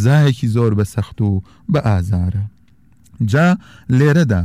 زایەکی زۆر بە سەخت و بە ئازارە. جا لێرەدا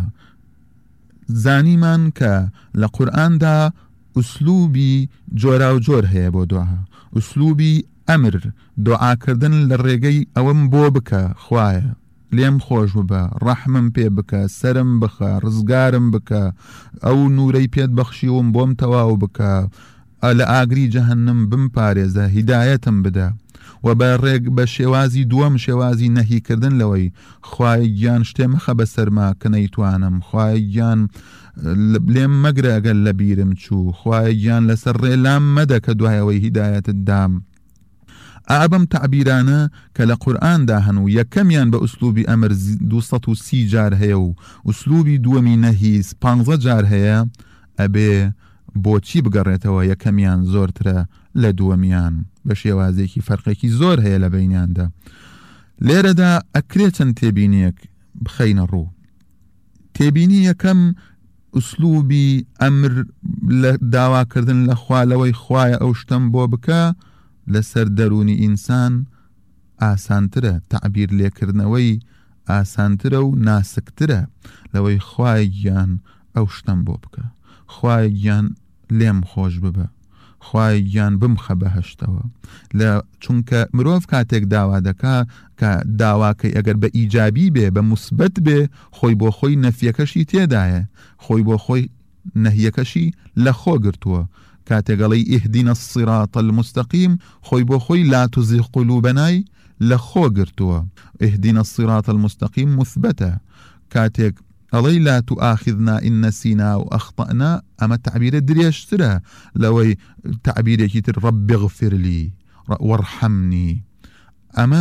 زانیمان کە لە قورئاندا ئوسلوبی جۆرا و جۆر هەیە بۆ دوعا. ئوسلوبی ئەمر، دوعاکردن لە ڕێگەی ئەوەم بۆ بکە خوایە، لێم خۆش ببە، ڕەحمم پێ بکە، سەرم بخە، ڕزگارم بکە، ئەو نورەی پێت بەخشیوم بۆم تەواو بکە، لە ئاگری جەهەنم بمپارێزە، هیدایەتم بدە. و بە شێوازی دووەم، شێوازی نەهیکردن لەوەی خوای گیان شتێ مەخە بەسەرما کە نەیتوانم، خوای گیان لێم مەگرە ئەگەر لە بیرم چوو، خوای گیان لەسەر ڕێلام مەدە کە دوایەوەی هیدایەتت دام. ئابم تعبیرانە کە لە قورئاندا هەن و یەکەمیان بە ئوسلوبی ئەمر 230 جار هەیە و ئوسلوبی دووەمی نەهی 15 جار هەیە، ئەبێ بۆچی بگەڕێتەوە یەکەمیان زۆرترە لە دووەمیان، بە شێوازێکی فەرقێکی زۆر هەیە لە بەینیاندا. لێرەدا ئەکرێ چەند تێبینیەک بخەینە ڕوو. تێبینی یەکەم ئوسلوبی ئەمر لە داواکردن لە خوالەوەی خوایە ئەو شتەم بۆ بکە لەسەر دەرونی ئینسان ئاسانترە، تعبیر لێکردنەوەی ئاسانترە و ناسکترە لەوەی خوای گیان ئەو شتەم بۆ بکە، خوای گیان لێم خۆش ببە، خوای گیان بمخە بەهەشتەوە. چونکە مرۆڤ کاتێک داوا دەکا کە داواکەی ئەگەر بە ئیجابی بێ، بە موسبەت بێ، خۆی بۆ خۆی نەفیەکەشی تێدایە، خۆی بۆ خۆی نەهیەکەشی لە خۆ گرتووە. کاتێگەڵی ئیهدینە الصراط المستقیم، خۆی بۆ خۆی لا تزغ قلوبنا لە خۆ گرتووە. ئیهدینە الصراط المستقیم مثبەتە. کاتێک ئەڵەی لا تؤاخذنا إن نسينا أو أخطأنا، ئەمە تعبیرە درێژترە لەوەی تعبیرێکی تر رب اغفر لي وارحمني. ئەمە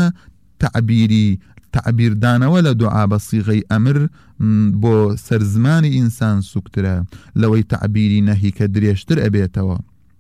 تعبیردانەوە لە دوعا بە سیغەی ئەمر بۆ سەرزمانی ئینسان سوکترە لەوەی تعبیری نەهی کە درێژتر ئەبێتەوە.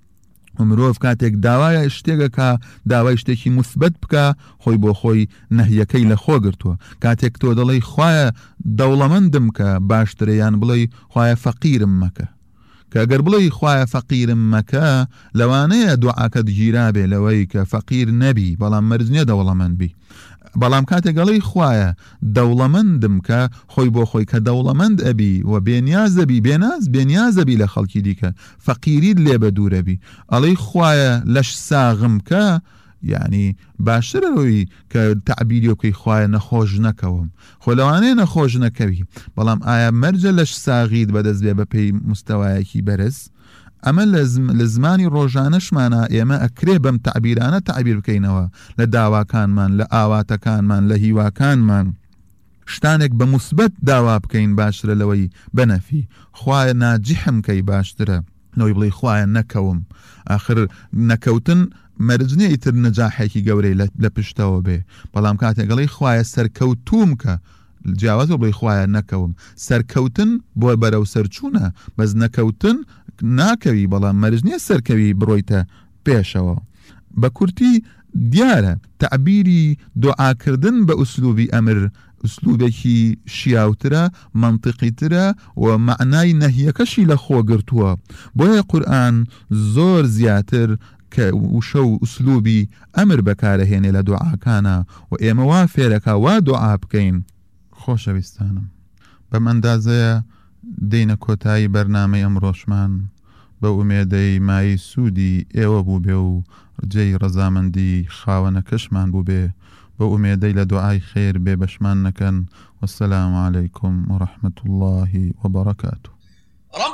مرۆڤ کاتێک داوایە شتێکەکە، داوای شتێکی مثبت بکە، خۆی بۆ خۆی نەهیەکەی لە خۆ گرتووە. کاتێک تۆ دەڵێی خوایە دەوڵەمەندم کە باشترە، یان بڵێ خوایە فەقیرم مەکە. کە ئەگەر بڵێی خوایە فەقیرم مەکە، لەوانەیە دوعاکەت گیرا بێ لەوەی کە فەقیر نەبی، بەڵام مەرج نییە دەوڵەمەند بی. بەڵام کاتێک گەڵی خوایە دەوڵەمەندم کە، خۆی بۆ خۆی کە دەوڵەمەند ئەبی و بێنیاز دەبی، بێنیاز دەبی لە خەڵکی دیکە، فەقیریت لێ بە دوورەبی. ئەڵەی خوایە لەش ساغم کە، یعنی باشترە ئەوەی کە تعبیری وەکەی خوایە نەخۆش نەکەوم، خۆ لەوانەیە نەخۆش نەکەوی، بەڵام ئایا مەرجە لەش ساغیت بەدەست بێ بە پێی مستەوایەکی بەرز؟ ئەمە لە زمانی ڕۆژانەشمانە ئێمە ئەکرێ بەم تعبیرانە تعبیر بکەینەوە لە داواکانمان، لە ئاواتەکانمان، لە هیواکانمان. شتانێک بە موسبەت داوا بکەین باشترە لەوەی بەنەفی. خوایە ناجیحم کەی باشترە لەوەی بڵێ خوایە نەکەوم. آخر نەکەوتن مەرجنیە ئیتر نەجاحێکی گەورەی لە پشتەوە بێ، بەڵام کاتێگەڵی خوایە سەرکەوتوم کە، جیاواز بڵێ خوایە نەکەوم. سەرکەوتن بۆ بەرەو سەرچوونە، بەس نەکەوتن ناکەوی، بەڵام مەرج نییە سەرکەوی بڕۆیتە پێشەوە. بە کورتی دیارە تعبیری دوعاکردن بە ئوسلوبی ئەمر ئوسلوبێکی شیاوترە، منطقیترە و معنای نەهیەکەشی لە خۆ گرتووە. بۆیە قورئان زۆر زیاتر کە وشە و ئوسلوبی ئەمر بەکارەهێنێ لە دوعاکانە و ئێمە وا فێرەکە وا دوعا بکەین. خۆشەویستانم، بەم ئەندازەیە دێنە کۆتایی بەرنامەی ئەمڕۆشمان، بە ئومێدەی مای سوودی ئێوە بوو بێ و ڕجەی ڕەزامەندی خاوەنەکەشمان بوو بێ، بە ئومێدەی لە دوعای خێر بێ بەشمان نەکەن. وەسەلام عەلەیکم وەڕەحمەتوڵڵاهی وەبەڕەکاتوه.